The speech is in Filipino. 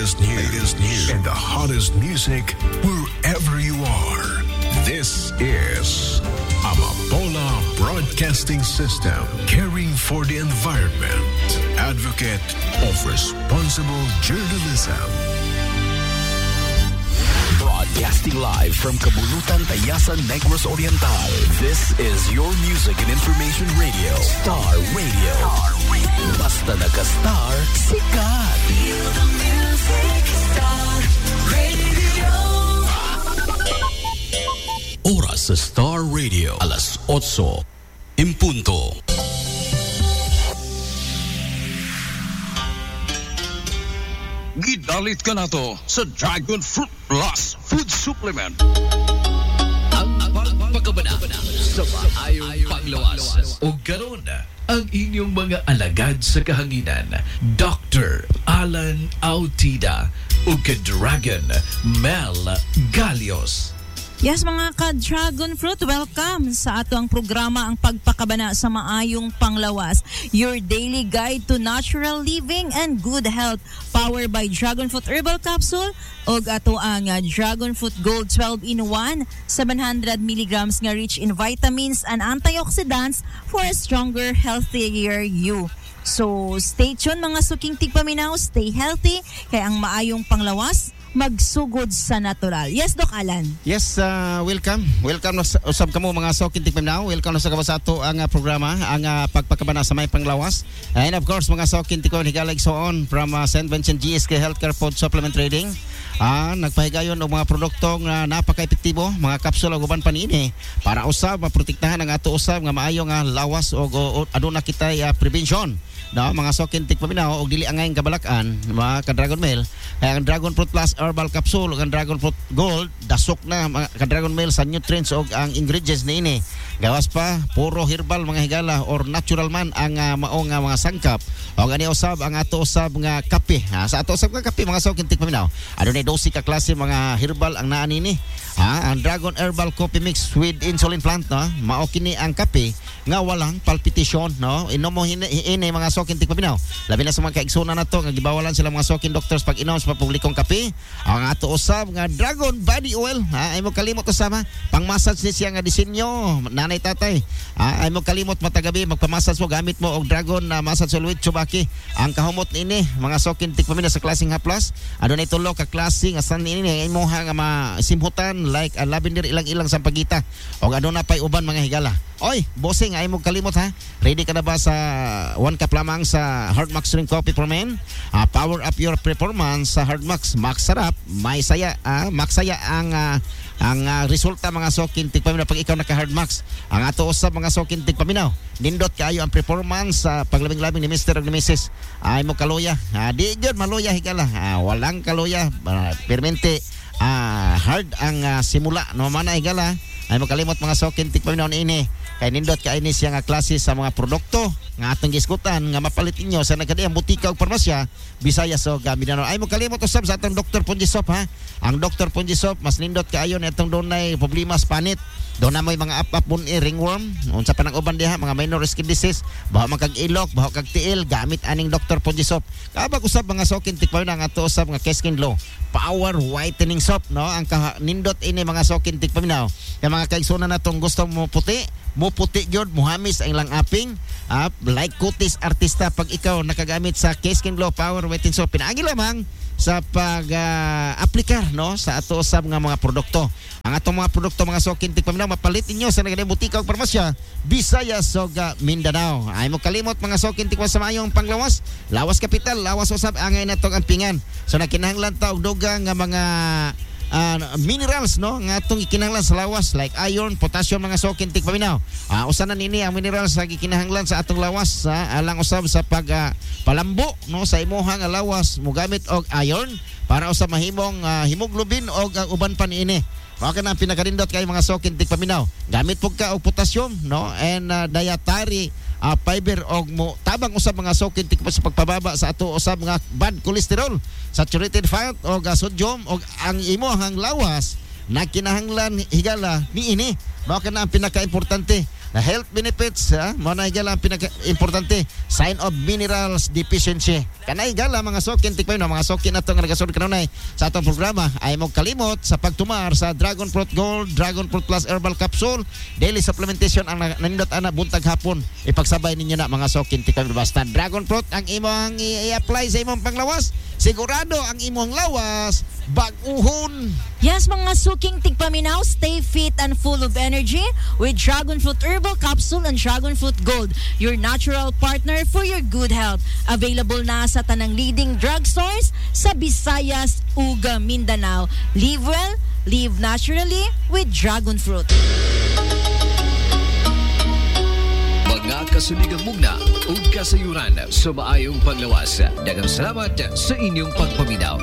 latest news and the hottest music wherever you are. This is Amapola Broadcasting System, caring for the environment, advocate of responsible journalism. Broadcasting live from Kabulutan, Tayasan, Negros Oriental. This is your music and information radio, Star Radio. Basta naka-star, sikat. Feel the music, Star Radio. Oras sa Star Radio, alas 8 en punto. Gidalit ka na to sa Dragon Fruit Plus Food Supplement. Ang pagpakabana sa maayong panglawas. O garon ang inyong mga alagad sa kahanginan, Dr. Alan Autida o ka-Dragon Mel Galios. Yes, mga ka-Dragon Fruit, welcome sa ato ang programa ang pagpakabana sa maayong panglawas. Your daily guide to natural living and good health. Powered by Dragon Fruit Herbal Capsule o ato ang Dragon Fruit Gold 12-in-1, 700 milligrams nga rich in vitamins and antioxidants for a stronger, healthier you. So, stay tuned mga suking tigpaminaw, stay healthy, kaya ang maayong panglawas, magsugod sa natural. Yes, Doc Alan. Yes, welcome. Welcome na usab kamo mga sokin tikpamnaw. Welcome na sa kabasato ang programa, ang pagpakabana sa may panglawas. And of course, mga sokin tikon higalag so on from St. Vincent GSK Healthcare Food Supplement Trading. Nagpahigayon og mga produktong napaka-epektibo, mga kapsula uban panini para usab maprotektahan ang ato usab nga maayo nga lawas o aduna kitay prevention. No, mga sokin tikpaminaw og dili angay kabalakan mga ka-Dragon Mail. Ang Dragon Fruit Plus Herbal Capsule ug ang Dragon Fruit Gold dasok na mga ka-Dragon Mail sa nutrients og ang ingredients niini. Gawas pa puro herbal mga higala or natural man ang mao nga mga sangkap. Og ani usab ang ato usab nga kape. Sa ato usab nga kape mga sokin tikpaminaw. Adunay 12 ka klase mga herbal ang naa nini. Ang Dragon Herbal Coffee Mix with insulin plant, no? Mao kini ang kape nga walang palpitation, no? Inom mo ini mga sokin tikpaminaw. Labi na sa mga kaigsunan nato nga gibawalan sila mga sokin doctors pag inom sa publikong kape. Ang ato usab nga Dragon Body Oil, ay mo kalimot usama pang-massage ni siya nga disenyo nanay tatay. Ay mo kalimot matagabi magpa-massage mo gamit mo og Dragon na massage oil with Chubaki. Ang kahumot ini mga sokin tikpaminaw sa klaseng H+, adunay tulo ka klase nga san ini imo nga masimhutan like lavender ilang-ilang sa pagita. O aduna pay uban mga higala. Oy, bossing ay mo kalimot ha. Ready ka na ba sa 1 cup lamang sa Hardmax Drink Coffee for Men? Power up your performance sa Hardmax. Max sarap, may saya, maksaya ang resulta mga sokin tigpaminaw pag ikaw naka Hardmax. Ang ato usab mga sokin tigpaminaw. Nindot kaayo ang performance sa paglabing-labing ni Mr. ug ni Mrs. Ay mo kaluya. Di gyud maluya higala. Walang kaluya, permente hard ang simula no man ay gala ay makalimot mga sokin tikpaminaw ini kay nindot kay ini siya nga klase sa mga produkto nga atong giskutan nga mapalit ninyo sa nagkadiyang butika ug farmasya Bisaya so Mindanao. Ay makalimot usab sa atong Dr. Punjisop ha. Ang Dr. Punjisop mas nindot kaayo ni atong dunay problema sa panit. Doon na may mga apapun ringworm unsa pa nang uban diha mga minor skin disease baho man kag ilok baho kag tiil gamit aning Dr. Punjisop. Kabag usab mga sokin tikpaminaw nga ato usab nga Keskin Glow Power Whitening Soap, no? Ang nindot ini mga sokin tikpaminaw. Yung mga kaigsunan natong gusto mo puti gyud muhamis ang ilang aping like kutis artista pag ikaw nakagamit sa Keskin Glow Power Whitening Soap pinaagi lamang sa pag-aplikar no sa ato usab nga mga produkto. Ang atong mga produkto mga sokin tikpaminaw mapalit ninyo sa nagadaing butika ug farmasya Bisaya ug Mindanao. Ay mo kalimot mga sokin tikwa sa mayong panglawas. Lawas kapital, lawas usab angay natong ampingan. So nakinahanglan ta og dugang nga mga minerals no nga atong gikinahanglan sa lawas like iron, potassium mga sokin tikpaminaw. Usa na nini ang minerals sa gikinahanglan sa atong lawas alang usab sa palambo no sa imuha nga lawas mo gamit og iron para usab mahimong hemoglobin og uban pa niini. Mao kana ang pinakarindot kay mga sokin tikpaminaw. Gamit pug ka og potassium no and dietary fiber og mo tabang usab mga sokin tikpa sa pagpababa sa ato usab nga bad cholesterol, saturated fat og sodium og ang imuhang lawas na kinahanglan higala niini. Mao kana ang pinaka-importante na health benefits, mo na igala ang pinaka-importante, sign of minerals deficiency. Kanay igala mga sokin, tikpay no, mga sokin na ito nga nagasunod kanunay sa atong programa, ay mo kalimot sa pagtumar sa Dragon Fruit Gold, Dragon Fruit Plus Herbal Capsule, daily supplementation ang nanindot ana buntag hapon. Ipagsabay ninyo na mga sokin, tikpay basta Dragon Fruit ang imong i-apply sa imong panglawas, sigurado ang imong lawas bag-uhon. Yes, mga suking tigpaminaw, stay fit and full of energy with Dragon Fruit Herbal Capsule and Dragon Fruit Gold, your natural partner for your good health. Available na sa tanang leading drugstores sa Visayas, Uga, Mindanao. Live well, live naturally with Dragon Fruit. Mga kasuligang mugna o kasayuran sa maayong panglawas. Daghang salamat sa inyong pagpaminaw.